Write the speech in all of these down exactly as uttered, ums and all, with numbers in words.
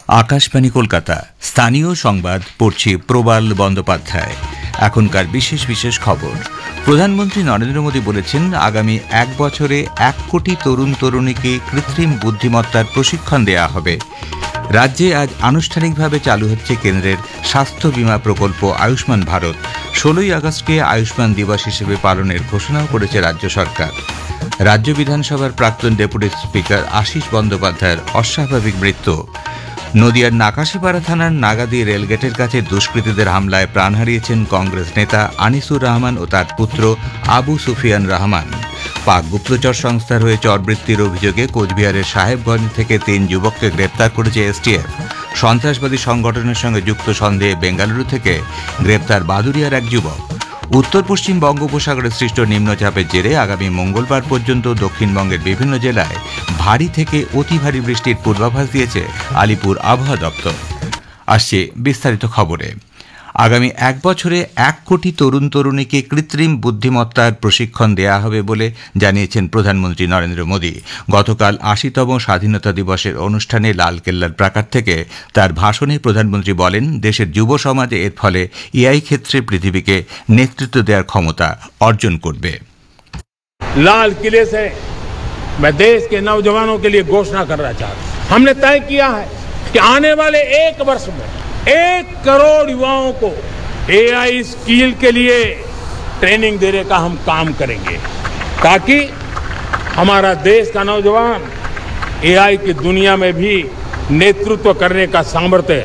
আকাশবাণী কলকাতা স্থানীয় সংবাদ পড়ছি প্রবাল বন্দ্যোপাধ্যায়। এখনকার বিশেষ বিশেষ খবর। প্রধানমন্ত্রী নরেন্দ্র মোদী বলেছেন, আগামী এক বছরে এক কোটি তরুণ তরুণীকে কৃত্রিম বুদ্ধিমত্তার প্রশিক্ষণ দেওয়া হবে। রাজ্যে আজ আনুষ্ঠানিকভাবে চালু হচ্ছে কেন্দ্রের স্বাস্থ্য বীমা প্রকল্প আয়ুষ্মান ভারত। ষোলোই আগস্টকে আয়ুষ্মান দিবস হিসেবে পালনের ঘোষণাও করেছে রাজ্য সরকার। রাজ্য বিধানসভার প্রাক্তন ডেপুটি স্পিকার আশিস বন্দ্যোপাধ্যায়ের অস্বাভাবিক মৃত্যু। নদিয়ার নাকাশিপাড়া থানার নাগাদি রেলগেটের কাছে দুষ্কৃতীদের হামলায় প্রাণ হারিয়েছেন কংগ্রেস নেতা আনিসুর রহমান ও তার পুত্র আবু সুফিয়ান রহমান। পাক গুপ্তচর সংস্থার হয়ে চরবৃত্তির অভিযোগে কোচবিহারের সাহেবগঞ্জ থেকে তিন যুবককে গ্রেপ্তার করেছে এসটিএফ। সন্ত্রাসবাদী সংগঠনের সঙ্গে যুক্ত সন্দেহে বেঙ্গালুরু থেকে গ্রেপ্তার বাদুড়িয়ার এক যুবক। উত্তর পশ্চিম বঙ্গোপসাগরে সৃষ্ট নিম্নচাপের জেরে আগামী মঙ্গলবার পর্যন্ত দক্ষিণবঙ্গের বিভিন্ন জেলায় ভারী থেকে অতি ভারী বৃষ্টির পূর্বাভাস দিয়েছে আলিপুর আবহাওয়া দপ্তর। আসছে বিস্তারিত খবরে। আগামী এক বছরে এক কোটি তরুণ তরুণীকে কৃত্রিম বুদ্ধিমত্তার প্রশিক্ষণ দেয়া হবে বলে জানিয়েছেন প্রধানমন্ত্রী নরেন্দ্র মোদী। গতকাল আশিতম স্বাধীনতা দিবসের অনুষ্ঠানে লালকেল্লার প্রাকার থেকে তার ভাষণে প্রধানমন্ত্রী বলেন, দেশের যুব সমাজে এর ফলে এআই ক্ষেত্রে পৃথিবীকে নেতৃত্ব দেওয়ার ক্ষমতা অর্জন করবে। लाल किले से मैं देश के नौजवानों के लिए घोषणा करना चाहता हूं। हमने तय किया है कि आने वाले एक वर्ष में एक करोड़ युवाओं को एआई स्किल के लिए ट्रेनिंग देने का हम काम करेंगे, ताकि हमारा देश का नौजवान एआई की दुनिया में भी नेतृत्व करने का सामर्थ्य।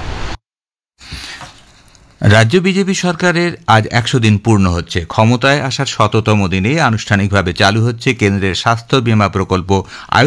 রাজ্য বিজেপি সরকারের আজ একশো দিন পূর্ণ হচ্ছে। ক্ষমতায় আসার শততম দিনে আনুষ্ঠানিকভাবে চালু হচ্ছে কেন্দ্রের স্বাস্থ্য বীমা প্রকল্প